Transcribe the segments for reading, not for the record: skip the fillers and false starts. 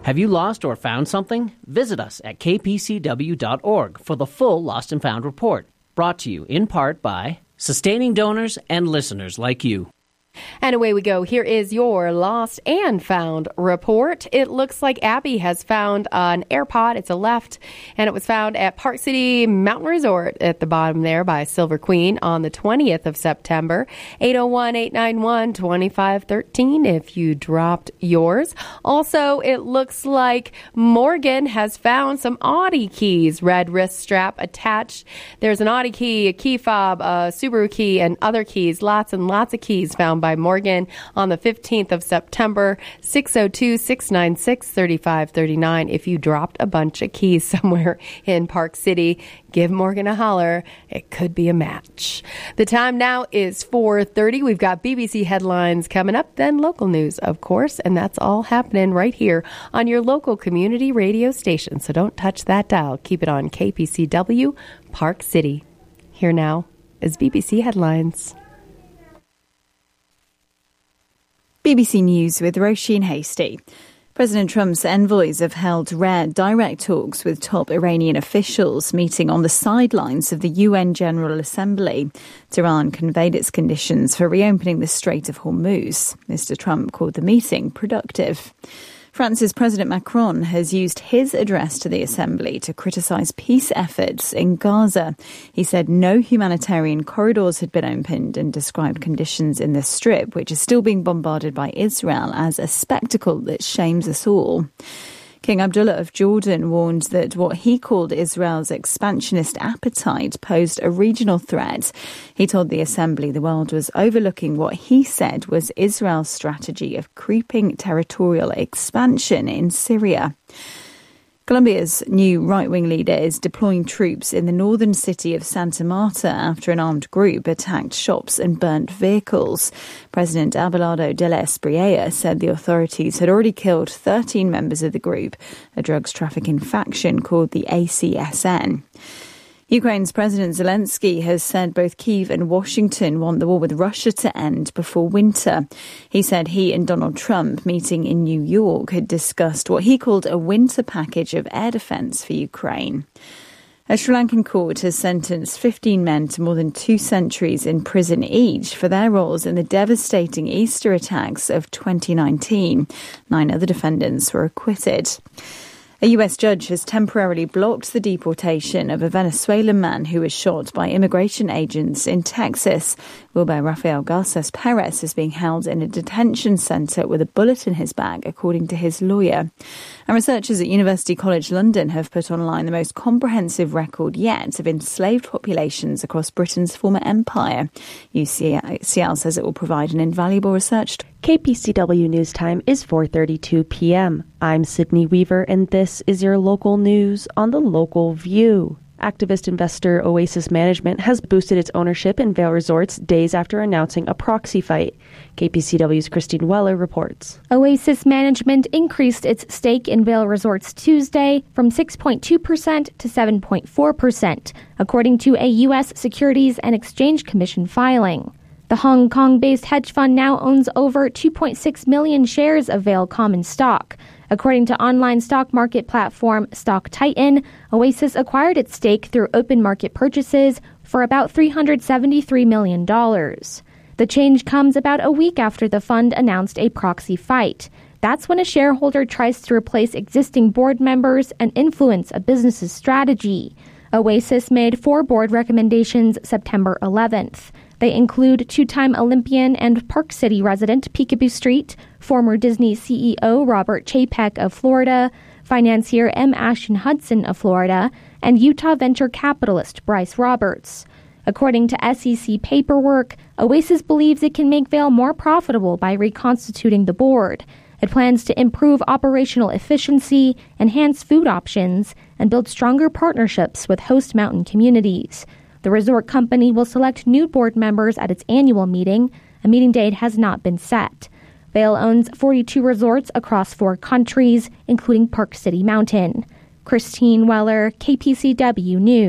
Have you lost or found something? Visit us at kpcw.org for the full Lost and Found report, brought to you in part by sustaining donors and listeners like you. And away we go. Here is your Lost and Found report. It looks like Abby has found an AirPod. It's a left, and it was found at Park City Mountain Resort at the bottom there by Silver Queen on the 20th of September. 801-891-2513 if you dropped yours. Also, it looks like Morgan has found some Audi keys, red wrist strap attached. There's an Audi key, a key fob, a Subaru key, and other keys. Lots and lots of keys found by Morgan on the 15th of September, 602-696-3539. If you dropped a bunch of keys somewhere in Park City, give Morgan a holler. It could be a match. The time now is 4:30. We've got BBC headlines coming up, then local news, of course, and that's all happening right here on your local community radio station. So don't touch that dial. Keep it on KPCW, Park City. Here now is BBC Headlines. BBC News with Roisin Hastie. President Trump's envoys have held rare direct talks with top Iranian officials, meeting on the sidelines of the UN General Assembly. Tehran conveyed its conditions for reopening the Strait of Hormuz. Mr. Trump called the meeting productive. France's President Macron has used his address to the Assembly to criticise peace efforts in Gaza. He said no humanitarian corridors had been opened and described conditions in the Strip, which is still being bombarded by Israel, as a spectacle that shames us all. King Abdullah of Jordan warned that what he called Israel's expansionist appetite posed a regional threat. He told the Assembly the world was overlooking what he said was Israel's strategy of creeping territorial expansion in Syria. Colombia's new right-wing leader is deploying troops in the northern city of Santa Marta after an armed group attacked shops and burnt vehicles. President Abelardo de la Espriella said the authorities had already killed 13 members of the group, a drugs trafficking faction called the ACSN. Ukraine's President Zelensky has said both Kyiv and Washington want the war with Russia to end before winter. He said he and Donald Trump, meeting in New York, had discussed what he called a winter package of air defense for Ukraine. A Sri Lankan court has sentenced 15 men to more than 2 centuries in prison each for their roles in the devastating Easter attacks of 2019. 9 other defendants were acquitted. A US judge has temporarily blocked the deportation of a Venezuelan man who was shot by immigration agents in Texas. Wilber Rafael Garces Perez is being held in a detention centre with a bullet in his back, according to his lawyer. And researchers at University College London have put online the most comprehensive record yet of enslaved populations across Britain's former empire. UCL says it will provide an invaluable research. KPCW News Time is 4:32 p.m. I'm Sydney Weaver, and this is your local news on the Local View. Activist investor Oasis Management has boosted its ownership in Vail Resorts days after announcing a proxy fight. KPCW's Christine Weller reports. Oasis Management increased its stake in Vail Resorts Tuesday from 6.2% to 7.4%, according to a U.S. Securities and Exchange Commission filing. The Hong Kong-based hedge fund now owns over 2.6 million shares of Vail common stock. According to online stock market platform Stock Titan, Oasis acquired its stake through open market purchases for about $373 million. The change comes about a week after the fund announced a proxy fight. That's when a shareholder tries to replace existing board members and influence a business's strategy. Oasis made 4 board recommendations September 11th. They include 2-time Olympian and Park City resident Peekaboo Street, former Disney CEO Robert Chapek of Florida, financier M. Ashton Hudson of Florida, and Utah venture capitalist Bryce Roberts. According to SEC paperwork, Oasis believes it can make Vail more profitable by reconstituting the board. It plans to improve operational efficiency, enhance food options, and build stronger partnerships with host mountain communities. The resort company will select new board members at its annual meeting. A meeting date has not been set. Vail owns 42 resorts across 4 countries, including Park City Mountain. Christine Weller, KPCW News.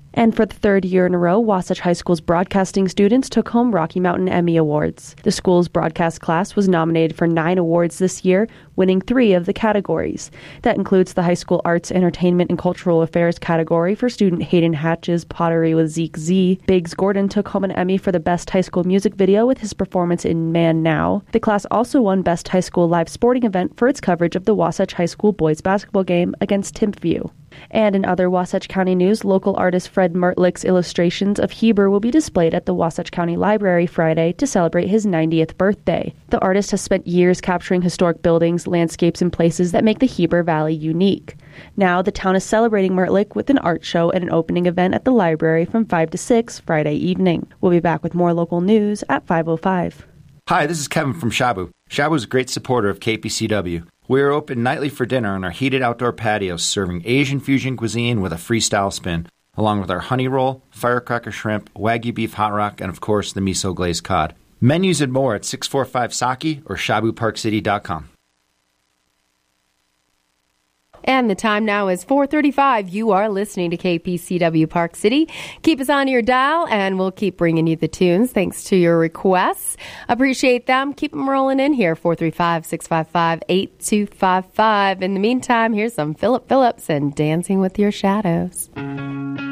And for the third year in a row, Wasatch High School's broadcasting students took home Rocky Mountain Emmy Awards. The school's broadcast class was nominated for 9 awards this year, winning 3 of the categories. That includes the High School Arts, Entertainment, and Cultural Affairs category for student Hayden Hatch's Pottery with Zeke Z. Biggs Gordon took home an Emmy for the Best High School Music Video with his performance in Man Now. The class also won Best High School Live Sporting Event for its coverage of the Wasatch High School boys basketball game against Timpview. And in other Wasatch County news, local artist Fred Mertlich's illustrations of Heber will be displayed at the Wasatch County Library Friday to celebrate his 90th birthday. The artist has spent years capturing historic buildings, landscapes, and places that make the Heber Valley unique. Now, the town is celebrating Mertlich with an art show and an opening event at the library from 5 to 6 Friday evening. We'll be back with more local news at 5:05. Hi, this is Kevin from Shabu. Shabu is a great supporter of KPCW. We are open nightly for dinner on our heated outdoor patios, serving Asian fusion cuisine with a freestyle spin, along with our honey roll, firecracker shrimp, Wagyu beef hot rock, and of course the miso glazed cod. Menus and more at 645 Saki or ShabuParkCity.com. And the time now is 4:35. You are listening to KPCW Park City. Keep us on your dial, and we'll keep bringing you the tunes thanks to your requests. Appreciate them. Keep them rolling in here, 435-655-8255. In the meantime, here's some Philip Phillips and Dancing with Your Shadows.